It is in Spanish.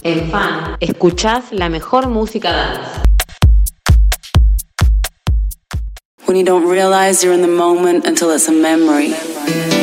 En Fan, escuchás la mejor música dance. When you don't realize you're in the moment until it's a memory.